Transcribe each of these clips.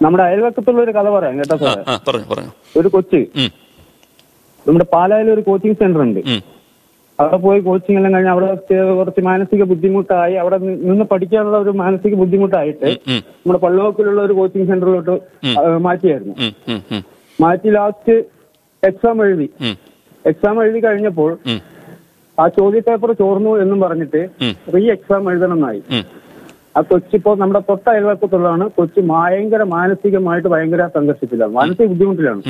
നമ്മുടെ അയൽവക്കത്തുള്ള ഒരു കഥ പറയാം കേട്ടോ സാറേ. പറഞ്ഞു. ഒരു കൊച്ച് നമ്മുടെ പാലായിൽ ഒരു കോച്ചിങ് സെന്റർ ഉണ്ട്. അവിടെ പോയി കോച്ചിങ് എല്ലാം കഴിഞ്ഞ് അവിടെ കുറച്ച് മാനസിക ബുദ്ധിമുട്ടായി, അവിടെ നിന്ന് പഠിക്കാനുള്ള ഒരു മാനസിക ബുദ്ധിമുട്ടായിട്ട് നമ്മുടെ പള്ളുവക്കിലുള്ള ഒരു കോച്ചിങ് സെന്ററിലോട്ട് മാറ്റിയായിരുന്നു. മാറ്റി ലാസ്റ്റ് എക്സാം എഴുതി കഴിഞ്ഞപ്പോൾ ആ ചോദ്യ പേപ്പർ ചോർന്നു എന്നും പറഞ്ഞിട്ട് റീ എക്സാം എഴുതണമെന്നായി. ആ കൊച്ചിപ്പോ നമ്മുടെ തൊട്ട അയൽവക്കത്തുള്ളതാണ്. കൊച്ചി മാനസികമായിട്ട് ഭയങ്കര സംഘർഷത്തിലാണ്, മാനസിക ബുദ്ധിമുട്ടിലാണ്.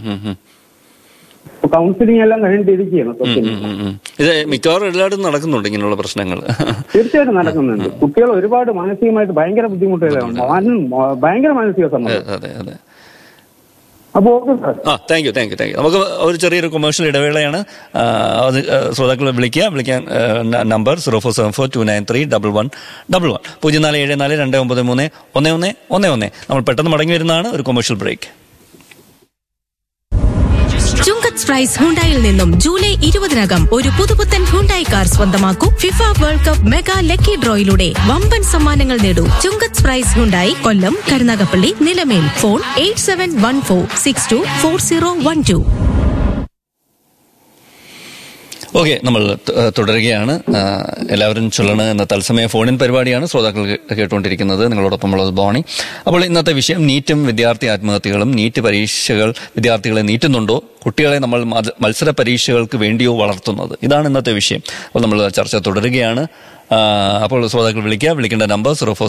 കൗൺസിലിംഗ് എല്ലാം കഴിഞ്ഞിട്ടിരിക്കുകയാണ്. ഇത് മിക്കവാറും എല്ലായിടത്തും നടക്കുന്നുണ്ട് ഇങ്ങനെയുള്ള പ്രശ്നങ്ങൾ. തീർച്ചയായിട്ടും നടക്കുന്നുണ്ട്. കുട്ടികൾ ഒരുപാട് മാനസികമായിട്ട് ഭയങ്കര ബുദ്ധിമുട്ടുകളാണ്, ഭയങ്കര മാനസിക സമ്മർദ്ദം. അതെ. അപ്പോൾ ഓക്കെ സാർ. Thank you. നമുക്ക് ഒരു ചെറിയൊരു കൊമേഴ്ഷ്യൽ ഇടവേളയാണ്. അത് ശ്രോതാക്കൾ വിളിക്കാൻ നമ്പർ 0474293111 0474293111. നമ്മൾ പെട്ടെന്ന് മടങ്ങി വരുന്നതാണ്. ഒരു കൊമേഴ്ഷ്യൽ ബ്രേക്ക്. ചുങ്കത്ത് പ്രൈസ് ഹുണ്ടായിൽ നിന്നും ജൂലൈ 20 ഒരു പുതുപുത്തൻ ഹുണ്ടായി കാർ സ്വന്തമാക്കൂ. FIFA world cup mega lucky ഡ്രോയിലൂടെ വമ്പൻ സമ്മാനങ്ങൾ നേടൂ. ചുങ്കത്ത് പ്രൈസ് ഹുണ്ടായി, കൊല്ലം, കരുനാഗപ്പള്ളി, നിലമേൽ. ഫോൺ 8714624012. ഓക്കെ, നമ്മൾ തുടരുകയാണ്. എല്ലാവരും ചൊല്ലണ എന്ന തത്സമയ ഫോണിൻ പരിപാടിയാണ് ശ്രോതാക്കൾ കേട്ടുകൊണ്ടിരിക്കുന്നത്. നിങ്ങളോടൊപ്പമുള്ളത് ബോണി. അപ്പോൾ ഇന്നത്തെ വിഷയം നീറ്റും വിദ്യാർത്ഥി ആത്മഹത്യകളും. നീറ്റ് പരീക്ഷകൾ വിദ്യാർത്ഥികളെ നീറ്റുന്നുണ്ടോ, കുട്ടികളെ നമ്മൾ മത്സര പരീക്ഷകൾക്ക് വേണ്ടിയോ വളർത്തുന്നത്, ഇതാണ് ഇന്നത്തെ വിഷയം. അപ്പോൾ നമ്മൾ ചർച്ച തുടരുകയാണ്. അപ്പോൾ ശ്രോതാക്കൾ വിളിക്കേണ്ട നമ്പർ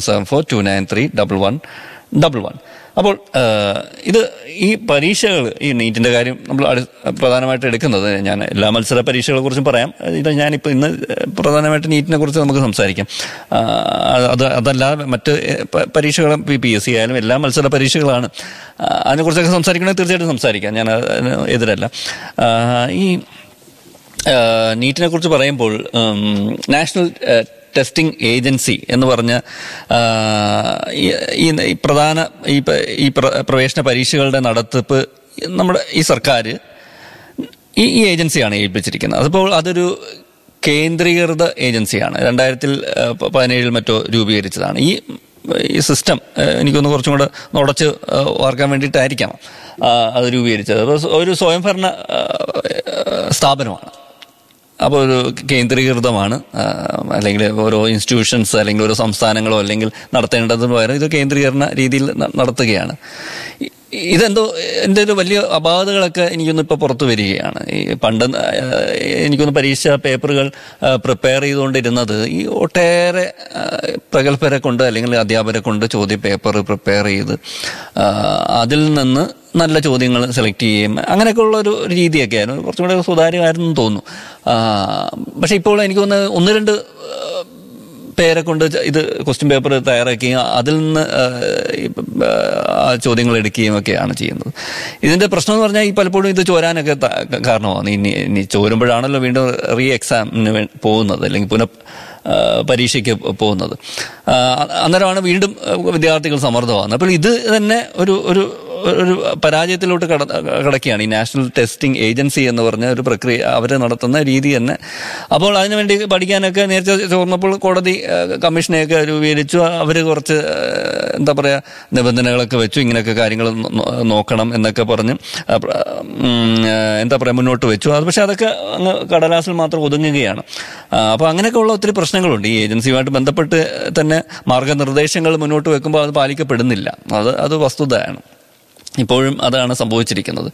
0474293111. അപ്പോൾ ഈ പരീക്ഷകൾ, ഈ നീറ്റിന്റെ കാര്യം നമ്മൾ പ്രധാനമായിട്ട് എടുക്കുന്നത്, ഞാൻ എല്ലാ മത്സര പരീക്ഷകളെ കുറിച്ചും പറയാം. ഞാനിപ്പോൾ ഇന്ന് പ്രധാനമായിട്ട് നീറ്റിനെ കുറിച്ച് നമുക്ക് സംസാരിക്കാം. അതല്ലാതെ മറ്റ് പരീക്ഷകളും PSC ആയാലും എല്ലാ മത്സര പരീക്ഷകളാണ്. അതിനെക്കുറിച്ചൊക്കെ സംസാരിക്കണമെങ്കിൽ തീർച്ചയായിട്ടും സംസാരിക്കാം, ഞാൻ എതിരല്ല. ഈ നീറ്റിനെ കുറിച്ച് പറയുമ്പോൾ നാഷണൽ ടെസ്റ്റിംഗ് ഏജൻസി എന്ന് പറഞ്ഞ ഈ പ്രധാന ഈ പ്രവേശന പരീക്ഷകളുടെ നടത്തിപ്പ് നമ്മുടെ ഈ സർക്കാർ ഈ ഏജൻസിയാണ് ഏൽപ്പിച്ചിരിക്കുന്നത്. അപ്പോൾ അതൊരു കേന്ദ്രീകൃത ഏജൻസിയാണ്. 2017 മറ്റോ രൂപീകരിച്ചതാണ്. ഈ സിസ്റ്റം എനിക്കൊന്ന് കുറച്ചും കൂടെ ഉടച്ച് ഓർക്കാൻ വേണ്ടിയിട്ടായിരിക്കാം അത് രൂപീകരിച്ചത്. അപ്പോൾ ഒരു സ്വയംഭരണ സ്ഥാപനമാണ്. അപ്പോൾ ഒരു കേന്ദ്രീകൃതമാണ്. അല്ലെങ്കിൽ ഓരോ ഇൻസ്റ്റിറ്റ്യൂഷൻസ് അല്ലെങ്കിൽ ഓരോ സംസ്ഥാനങ്ങളോ അല്ലെങ്കിൽ നടത്തേണ്ടതിന് പകരം ഇത് കേന്ദ്രീകരണ രീതിയിൽ നടത്തുകയാണ്. ഇതെന്തോ എൻ്റെ ഒരു വലിയ അപാകതകളൊക്കെ എനിക്കൊന്ന് ഇപ്പോൾ പുറത്തു വരികയാണ്. ഈ പണ്ട് എനിക്കൊന്ന് പരീക്ഷാ പേപ്പറുകൾ പ്രിപ്പയർ ചെയ്തുകൊണ്ടിരുന്നത് ഈ ഒട്ടേറെ പ്രഗത്ഭരെ കൊണ്ട് അല്ലെങ്കിൽ അധ്യാപകരെ കൊണ്ട് ചോദ്യ പേപ്പർ പ്രിപ്പയർ ചെയ്ത് അതിൽ നിന്ന് നല്ല ചോദ്യങ്ങൾ സെലക്ട് ചെയ്യുകയും അങ്ങനെയൊക്കെ ഉള്ളൊരു രീതിയൊക്കെ ആയിരുന്നു. കുറച്ചും കൂടെ സുതാര്യമായിരുന്നു തോന്നുന്നു. പക്ഷെ ഇപ്പോൾ എനിക്ക് തോന്നുന്നത് 1-2 പേരെ കൊണ്ട് ഇത് ക്വസ്റ്റ്യൻ പേപ്പർ തയ്യാറാക്കുകയും അതിൽ നിന്ന് ചോദ്യങ്ങൾ എടുക്കുകയും ഒക്കെയാണ് ചെയ്യുന്നത്. ഇതിന്റെ പ്രശ്നം എന്ന് പറഞ്ഞാൽ ഈ പലപ്പോഴും ഇത് ചോരാനൊക്കെ കാരണമാണ്. ഇനി ചോരുമ്പോഴാണല്ലോ വീണ്ടും റീ എക്സാമിന് പോകുന്നത് അല്ലെങ്കിൽ പരീക്ഷയ്ക്ക് പോകുന്നത്. അന്നേരമാണ് വീണ്ടും വിദ്യാർത്ഥികൾ സമ്മർദ്ദമാകുന്നത്. അപ്പോൾ ഇത് തന്നെ ഒരു പരാജയത്തിലോട്ട് കടക്കുകയാണ് ഈ നാഷണൽ ടെസ്റ്റിംഗ് ഏജൻസി എന്ന് പറഞ്ഞ ഒരു പ്രക്രിയ അവർ നടത്തുന്ന രീതി തന്നെ. അപ്പോൾ അതിനുവേണ്ടി പഠിക്കാനൊക്കെ നേരത്തെ ചോർന്നപ്പോൾ കോടതി കമ്മീഷനെയൊക്കെ രൂപീകരിച്ചു. അവർ കുറച്ച് എന്താ പറയുക നിബന്ധനകളൊക്കെ വെച്ചു. ഇങ്ങനെയൊക്കെ കാര്യങ്ങൾ നോക്കണം എന്നൊക്കെ പറഞ്ഞ് എന്താ പറയുക മുന്നോട്ട് വെച്ചു. അത് പക്ഷെ അതൊക്കെ അങ്ങ് കടലാസിൽ മാത്രം ഒതുങ്ങുകയാണ്. അപ്പോൾ അങ്ങനെയൊക്കെയുള്ള ഒത്തിരി പ്രശ്നങ്ങളുണ്ട്. ഈ ഏജൻസിയുമായിട്ട് ബന്ധപ്പെട്ട് തന്നെ മാർഗനിർദ്ദേശങ്ങൾ മുന്നോട്ട് വെക്കുമ്പോൾ അത് പാലിക്കപ്പെടുന്നില്ല. അത് വസ്തുതയാണ്. ഇപ്പോഴും അതാണ് സംഭവിച്ചിരിക്കുന്നത്.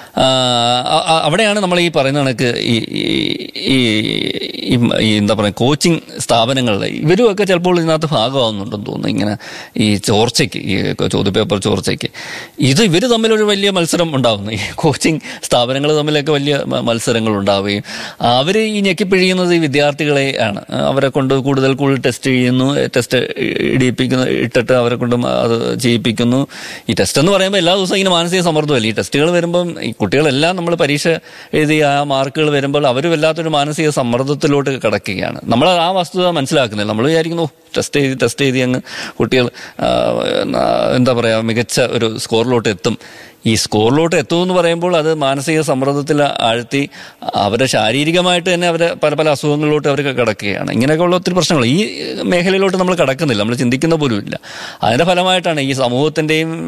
അവിടെയാണ് നമ്മൾ ഈ പറയുന്ന കണക്ക് ഈ എന്താ പറയുക കോച്ചിങ് സ്ഥാപനങ്ങളിൽ ഇവരുമൊക്കെ ചിലപ്പോൾ ഇതിനകത്ത് ഭാഗമാകുന്നുണ്ടെന്ന് തോന്നുന്നു. ഇങ്ങനെ ഈ ചോർച്ചയ്ക്ക്, ഈ ചോദ്യപേപ്പർ ചോർച്ചയ്ക്ക് ഇവർ തമ്മിലൊരു വലിയ മത്സരം ഉണ്ടാകുന്നു. ഈ കോച്ചിങ് സ്ഥാപനങ്ങൾ തമ്മിലൊക്കെ വലിയ മത്സരങ്ങൾ ഉണ്ടാവുകയും അവർ ഈ ഞെക്കിപ്പിഴിയുന്നത് ഈ വിദ്യാർത്ഥികളെ ആണ്. അവരെ കൊണ്ട് കൂടുതൽ ടെസ്റ്റ് ചെയ്യുന്നു, ടെസ്റ്റ് ഇട്ടിട്ട് അവരെ കൊണ്ട് അത് ചെയ്യിപ്പിക്കുന്നു. ഈ ടെസ്റ്റ് എന്ന് പറയുമ്പോൾ എല്ലാ ദിവസവും ഇങ്ങനെ മാനസിക സമ്മർദ്ദമല്ലേ. ഈ ടെസ്റ്റുകൾ വരുമ്പം ഈ കുട്ടികളെല്ലാം നമ്മൾ പരീക്ഷ എഴുതി ആ മാർക്കുകൾ വരുമ്പോൾ അവർ വല്ലാത്തൊരു മാനസിക സമ്മർദ്ദത്തിലോട്ട് കിടക്കുകയാണ്. നമ്മൾ ആ വസ്തുത മനസ്സിലാക്കുന്നില്ല. നമ്മൾ വിചാരിക്കുന്നു ടെസ്റ്റ് ചെയ്ത് അങ്ങ് കുട്ടികൾ എന്താ പറയുക മികച്ച ഒരു സ്കോറിലോട്ട് എത്തും. ഈ സ്കോറിലോട്ട് എത്തുമെന്ന് പറയുമ്പോൾ അത് മാനസിക സമ്മർദ്ദത്തിൽ ആഴ്ത്തി അവരെ ശാരീരികമായിട്ട് തന്നെ അവരെ പല അസുഖങ്ങളിലോട്ട് അവർ കിടക്കുകയാണ്. ഇങ്ങനെയൊക്കെയുള്ള ഒത്തിരി പ്രശ്നങ്ങൾ ഈ മേഖലയിലോട്ട് നമ്മൾ കിടക്കുന്നില്ല, നമ്മൾ ചിന്തിക്കുന്ന പോലും ഇല്ല. അതിന്റെ ഫലമായിട്ടാണ് ഈ സമൂഹത്തിന്റെയും